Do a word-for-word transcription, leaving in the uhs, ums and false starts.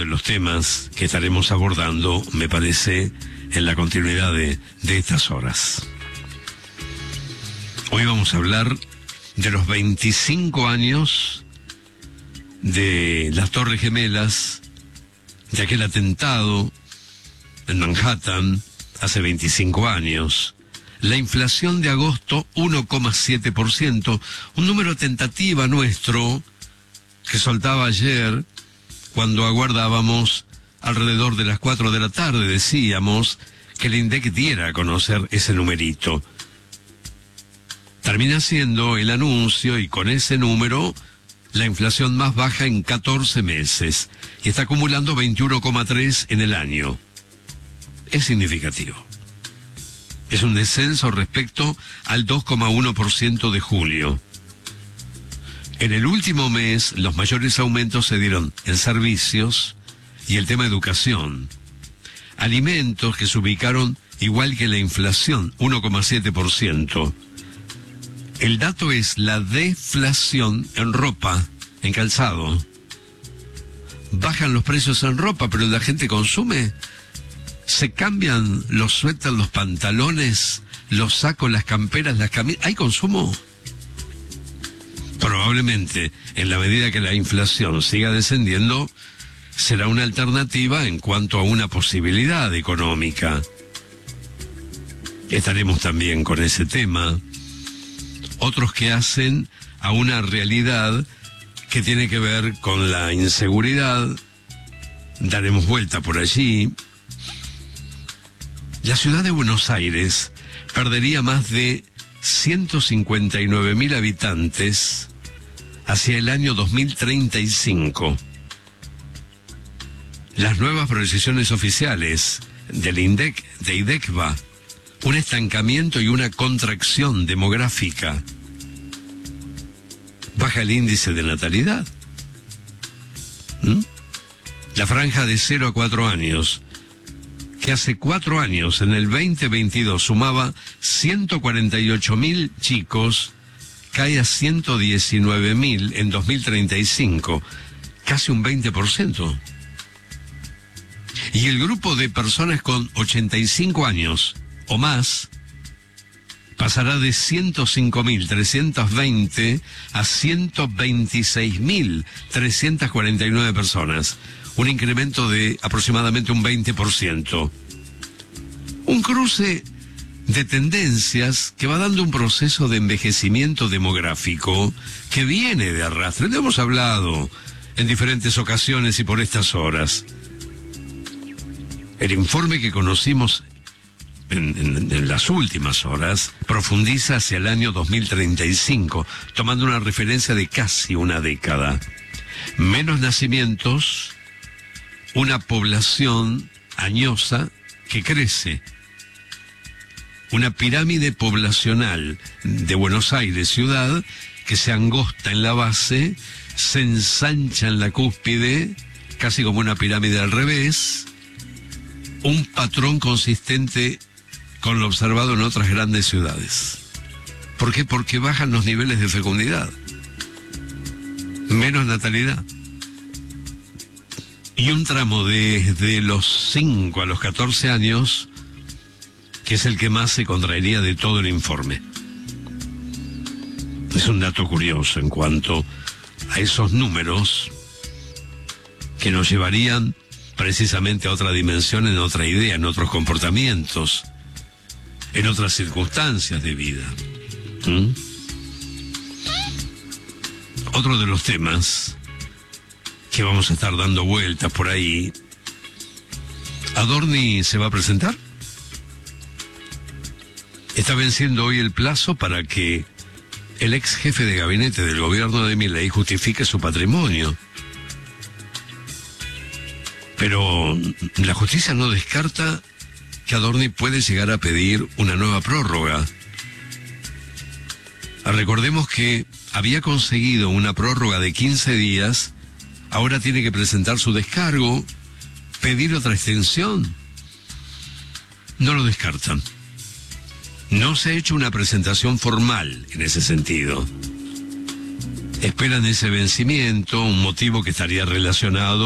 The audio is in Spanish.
los temas que estaremos abordando, me parece, en la continuidad de, de estas horas. Hoy vamos a hablar de los veinticinco años de las Torres Gemelas, de aquel atentado en Manhattan hace veinticinco años. La inflación de agosto, uno coma siete por ciento, un número tentativa nuestro que soltaba ayer cuando aguardábamos alrededor de las cuatro de la tarde. Decíamos que el INDEC diera a conocer ese numerito. Termina siendo el anuncio, y con ese número, la inflación más baja en catorce meses, y está acumulando veintiuno coma tres en el año. Es significativo. Es un descenso respecto al dos coma uno por ciento de julio. En el último mes, los mayores aumentos se dieron en servicios y el tema educación. Alimentos que se ubicaron igual que la inflación, uno coma siete por ciento. El dato es la deflación en ropa, en calzado. Bajan los precios en ropa, pero la gente consume. Se cambian los suéteres, los pantalones, los sacos, las camperas, las camisas. ¿Hay consumo? Probablemente, en la medida que la inflación siga descendiendo, será una alternativa en cuanto a una posibilidad económica. Estaremos también con ese tema. Otros que hacen a una realidad que tiene que ver con la inseguridad. Daremos vuelta por allí. La ciudad de Buenos Aires perdería más de ciento cincuenta y nueve mil habitantes hacia el año dos mil treinta y cinco. Las nuevas proyecciones oficiales del INDEC, de IDECBA, un estancamiento y una contracción demográfica. Baja el índice de natalidad. ¿Mm? La franja de cero a cuatro años, que hace cuatro años, en el veinte veintidós, sumaba ciento cuarenta y ocho mil chicos, cae a ciento diecinueve mil en dos mil treinta y cinco, casi un veinte por ciento. Y el grupo de personas con ochenta y cinco años o más pasará de ciento cinco mil trescientos veinte a ciento veintiséis mil trescientos cuarenta y nueve personas, un incremento de aproximadamente un veinte por ciento. Un cruce de tendencias que va dando un proceso de envejecimiento demográfico que viene de arrastre. Lo hemos hablado en diferentes ocasiones y por estas horas. El informe que conocimos En, en, en las últimas horas profundiza hacia el año dos mil treinta y cinco, tomando una referencia de casi una década. Menos nacimientos, una población añosa que crece. Una pirámide poblacional de Buenos Aires, ciudad, que se angosta en la base, se ensancha en la cúspide, casi como una pirámide al revés. Un patrón consistente con lo observado en otras grandes ciudades. ¿Por qué? Porque bajan los niveles de fecundidad. Menos natalidad. Y un tramo desde los cinco a los catorce años, que es el que más se contraería de todo el informe. Es un dato curioso en cuanto a esos números que nos llevarían precisamente a otra dimensión, en otra idea, en otros comportamientos, en otras circunstancias de vida. ¿Mm? Otro de los temas que vamos a estar dando vueltas por ahí. ¿Adorni se va a presentar? Está venciendo hoy el plazo para que el ex jefe de gabinete del gobierno de Milei justifique su patrimonio. Pero la justicia no descarta que Adorni puede llegar a pedir una nueva prórroga. Recordemos que había conseguido una prórroga de quince días, ahora tiene que presentar su descargo, pedir otra extensión. No lo descartan. No se ha hecho una presentación formal en ese sentido. Esperan ese vencimiento, un motivo que estaría relacionado